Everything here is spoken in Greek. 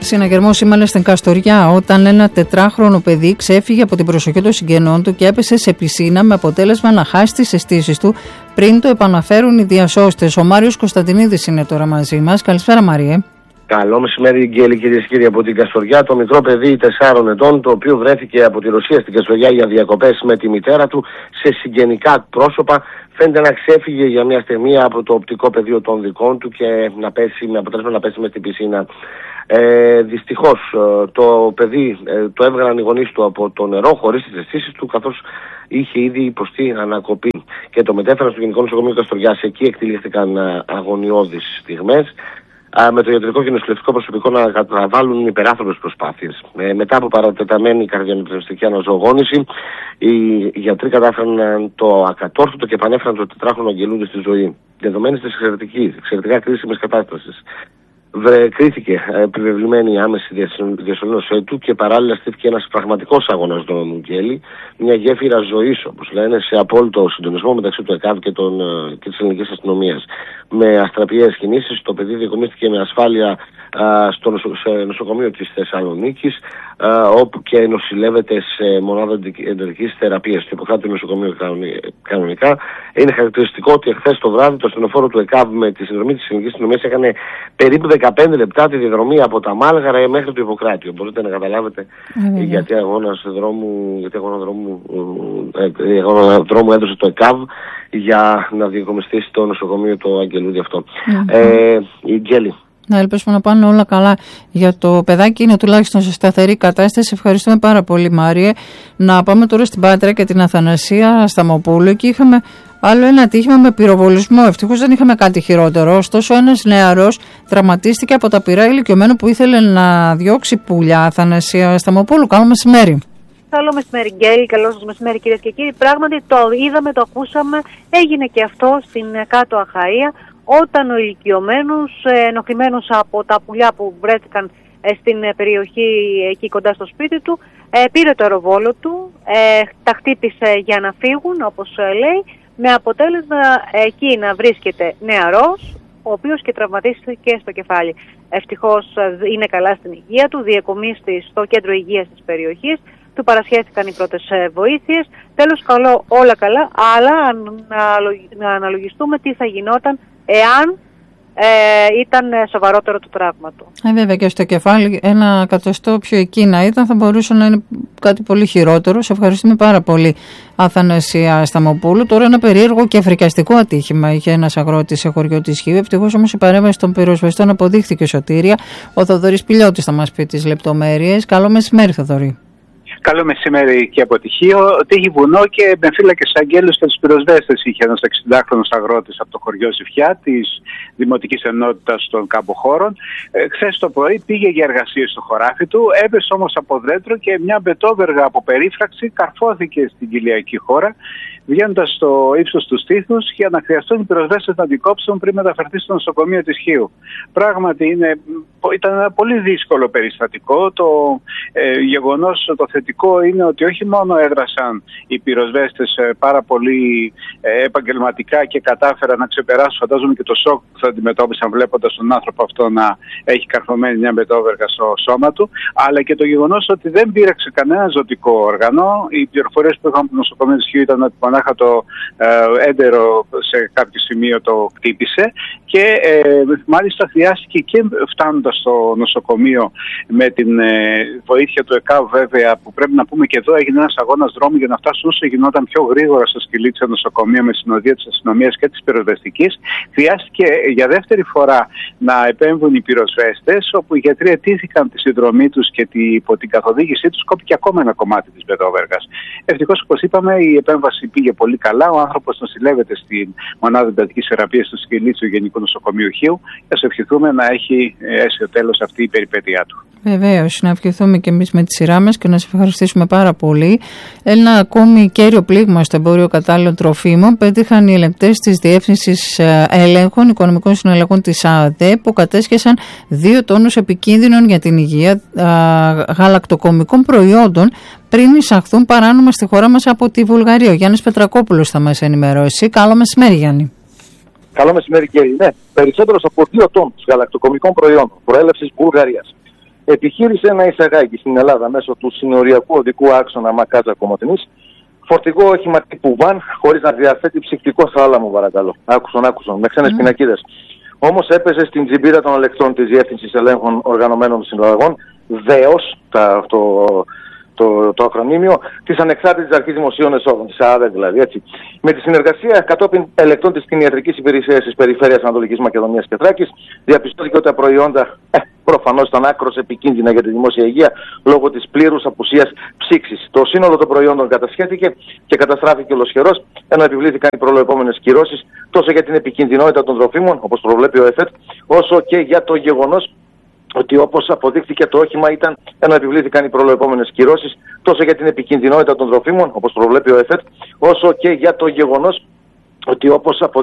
Συναγερμό σήμερα στην Καστοριά, όταν ένα 4χρονο παιδί ξέφυγε από την προσοχή των συγγενών του και έπεσε σε πισίνα με αποτέλεσμα να χάσει τις αισθήσεις του πριν το επαναφέρουν οι διασώστες. Ο Μάριος Κωνσταντινίδης είναι τώρα μαζί μας. Καλησπέρα, Μάριε. Καλό μεσημέρι, Γκέλη, κυρίες και κύριοι, από την Καστοριά. Το μικρό παιδί 4 ετών, το οποίο βρέθηκε από τη Ρωσία στην Καστοριά για διακοπές με τη μητέρα του σε συγγενικά πρόσωπα, φαίνεται να ξέφυγε για μια στιγμή από το οπτικό πεδίο των δικών του και να πέσει, με αποτέλεσμα να πέσει με στην πισίνα. Δυστυχώς το παιδί το έβγαλαν οι γονείς του από το νερό χωρίς τις αισθήσεις του, καθώς είχε ήδη υποστεί ανακοπή, και το μετέφεραν στο Γενικό Νοσοκομείο Καστοριάς. Εκεί εκτελήθηκαν αγωνιώδεις στιγμές, με το ιατρικό και νοσηλευτικό προσωπικό να καταβάλουν υπεράνθρωπες προσπάθειες. Μετά από παρατεταμένη καρδιομετρηστική αναζωογόνηση, οι γιατροί κατάφεραν το ακατόρθωτο και επανέφεραν το 4χρονο Αγγελούδη στη ζωή. Δεδομένης της εξαιρετικά κρίσιμης κατάστασης, κρίθηκε επιβεβλημένη η άμεση διασωλήνωσή του και παράλληλα στήθηκε ένας πραγματικός αγώνας δρόμου, Γκέλη, μια γέφυρα ζωής, όπως λένε, σε απόλυτο συντονισμό μεταξύ του ΕΚΑΒ και της ελληνικής αστυνομίας. Με αστραπιαίες κινήσεις, το παιδί διακομίστηκε με ασφάλεια στο νοσοκομείο της Θεσσαλονίκης, όπου και νοσηλεύεται σε μονάδα εντατικής θεραπείας. Το υποκράτει το νοσοκομείο κανονικά. Είναι χαρακτηριστικό ότι εχθές το βράδυ το ασθενοφόρο του ΕΚΑΒ με τη συνδρομή της ελληνικής αστυνομίας έκανε περίπου 15 λεπτά τη διαδρομή από τα Μάλγαρα μέχρι το Ιπποκράτιο. Μπορείτε να καταλάβετε γιατί αγώνα δρόμου έδωσε το ΕΚΑΒ για να διακομιστεί στο νοσοκομείο το Αγγελούδη αυτό. Η Γκέλη. Να ελπίσουμε να πάνε όλα καλά για το παιδάκι, είναι τουλάχιστον σε σταθερή κατάσταση. Ευχαριστούμε πάρα πολύ, Μάριε. Να πάμε τώρα στην Πάτρα και την Αθανασία Σταμοπούλου. Εκεί είχαμε άλλο ένα ατύχημα με πυροβολισμό. Ευτυχώς δεν είχαμε κάτι χειρότερο. Ωστόσο, ένας νεαρός τραυματίστηκε από τα πυρά ηλικιωμένου που ήθελε να διώξει πουλιά. Αθανασία Σταμοπούλου, καλό μεσημέρι. Καλό μεσημέρι, Γκέλη. Καλό σας μεσημέρι, κυρίες και κύριοι. Πράγματι, το είδαμε, το ακούσαμε. Έγινε και αυτό στην Κάτω Αχαΐα, όταν ο ηλικιωμένος, ενοχλημένος από τα πουλιά που βρέθηκαν στην περιοχή εκεί κοντά στο σπίτι του, πήρε το αεροβόλο του, τα χτύπησε για να φύγουν, όπως λέει, με αποτέλεσμα εκεί να βρίσκεται νεαρός, ο οποίος και τραυματίστηκε στο κεφάλι. Ευτυχώς είναι καλά στην υγεία του, διεκομίστη στο κέντρο υγείας της περιοχής, του παρασχέθηκαν οι πρώτες βοήθειες. Τέλος, καλό, όλα καλά, αλλά να αναλογιστούμε τι θα γινόταν εάν ήταν σοβαρότερο το τραύμα του. Βέβαια, και στο κεφάλι ένα εκατοστό πιο εκεί να ήταν, θα μπορούσε να είναι κάτι πολύ χειρότερο. Σε ευχαριστούμε πάρα πολύ, Αθανασία Σταμοπούλου. Τώρα ένα περίεργο και φρικιαστικό ατύχημα είχε ένας αγρότης σε χωριό της Χίου. Ευτυχώς όμως η παρέμβαση των πυροσβεστών αποδείχθηκε σωτήρια. Ο Θοδωρής Πηλιώτης θα μας πει τις λεπτομέρειες. Καλό μεσημέρι, Θοδωρή. Καλό μεσημέρι και από τυχείο. Τύχη βουνό και με φύλακες αγγέλους και τους πυροσβέστες είχε ένας 60χρονος αγρότης από το χωριό Ζηφιά της Δημοτικής Ενότητας των Καμποχώρων. Χθες το πρωί πήγε για εργασίες στο χωράφι του, έπεσε όμως από δέντρο και μια μπετόβεργα από περίφραξη καρφώθηκε στην κοιλιακή χώρα, βγαίνοντας στο ύψος του στήθους για να χρειαστούν οι πυροσβέστες να την κόψουν πριν μεταφερθεί στο νοσοκομείο της Χίου. Πράγματι ήταν ένα πολύ δύσκολο περιστατικό. Το γεγονός, το θετικό είναι ότι όχι μόνο έδρασαν οι πυροσβέστες πάρα πολύ επαγγελματικά και κατάφεραν να ξεπεράσουν, φαντάζομαι, και το σοκ που θα αντιμετώπισαν βλέποντας τον άνθρωπο αυτό να έχει καρφωμένη μια μπετόβεργα στο σώμα του, αλλά και το γεγονός ότι δεν πήραξε κανένα ζωτικό όργανο. Οι πληροφορίες που είχαμε από το νοσοκομείο της Χίου ήταν ότι μονάχα το έντερο σε κάποιο σημείο το χτύπησε και μάλιστα χρειάστηκε και φτάνοντας στο νοσοκομείο με την βοήθεια του ΕΚΑΒ, βέβαια, που πρέπει να πούμε και εδώ έγινε ένας αγώνας δρόμου για να φτάσουν όσο γινόταν πιο γρήγορα στο Σκυλίτσα νοσοκομείο με συνοδεία της αστυνομίας και της πυροσβεστικής. Χρειάστηκε για δεύτερη φορά να επέμβουν οι πυροσβέστες, όπου οι γιατροί αιτήθηκαν τη συνδρομή τους και υπό την καθοδήγησή τους κόπηκε ακόμα ένα κομμάτι της μπετόβεργας. Ευτυχώς, όπως είπαμε, η επέμβαση πήγε πολύ καλά. Ο άνθρωπος νοσηλεύεται στην μονάδα εντατικής θεραπείας του Σκυλίτσου Γενικού Νοσοκομείου Χίου. Ας ευχηθούμε να έχει αίσιο τέλος αυτή η περιπέτειά του. Βεβαίως, να ευχηθούμε και εμείς με τη σειρά μας και να σας ευχαριστήσουμε πάρα πολύ. Ένα ακόμη κέριο πλήγμα στο εμπόριο κατάλληλων τροφίμων πέτυχαν οι ελεγκτές της Διεύθυνσης Ελέγχων Οικονομικών Συναλλαγών της ΑΔΕ, που κατέσχεσαν 2 τόνους επικίνδυνων για την υγεία γαλακτοκομικών προϊόντων πριν εισαχθούν παράνομα στη χώρα μας από τη Βουλγαρία. Ο Γιάννης Πετρακόπουλος θα μας ενημερώσει. Καλό μεσημέρι, Γιάννη. Καλό μεσημέρι, κύριε. Ναι, περισσότερο από 2 τόνους γαλακτοκομικών προϊόντων προέλευσης Βουλγαρίας επιχείρησε να εισαγάγει στην Ελλάδα μέσω του συνοριακού οδικού άξονα Μακάτσα-Κομοτηνής φορτηγό όχημα τύπου βαν, χωρίς να διαθέτει ψυκτικό θάλαμο, παρακαλώ. Άκουσον, με ξένες πινακίδες. Όμως έπεσε στην τζιμπήρα των ελεκτών της Διεύθυνσης Ελέγχων Οργανωμένων Συναλλαγών, ΔΕΟΣ, το ακρονίμιο, της Ανεξάρτητης Αρχής Δημοσίων Εσόδων, της ΑΑΔΕ δηλαδή, έτσι. Με τη συνεργασία κατόπιν ελεκτών της Κτηνιατρικής Υπηρεσίας της Περιφέρειας Ανατολικής Μακεδονίας και Θράκης, διαπιστώθηκε ότι τα προϊόντα προφανώς ήταν άκρως επικίνδυνα για τη δημόσια υγεία λόγω της πλήρους απουσίας ψήξης. Το σύνολο των προϊόντων κατασχέθηκε και καταστράφηκε ολοσχερός, ενώ επιβλήθηκαν οι προβλεπόμενες κυρώσεις τόσο για την επικινδυνότητα των τροφίμων, όπως προβλέπει ο ΕΦΕΤ, όσο και για το γεγονός ότι όπως αποδείχθηκε το όχημα ήταν, ενώ επιβλήθηκαν οι προβλεπόμενες κυρώσεις τόσο για την επικινδυνότητα των τροφίμων, όπως προβλέπει ο ΕΦΕΤ, όσο και για το γεγονός ότι όπως